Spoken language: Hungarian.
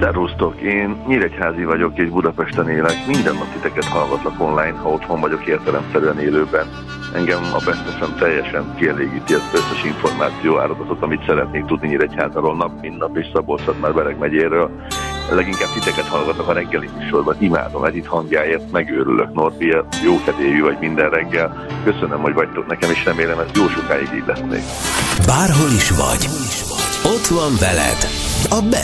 Szervusztok, én Nyíregyházi vagyok és Budapesten élek. Minden nap titeket hallgatlak online, ha otthon vagyok értelemszerűen élőben. Engem a Best FM teljesen kielégíti az összes információ áradatot, amit szeretnék tudni Nyíregyházáról nap, mint nap és Szabolcs-Szatmár-Bereg megyéről. Leginkább titeket hallgatok a reggeli műsorban, imádom Edith hangjáért, megőrülök, Norbi, jó kedélyű vagy minden reggel. Köszönöm, hogy vagytok nekem, és remélem, ez jó sokáig így lesz még. Bárhol is vagy, ott van veled a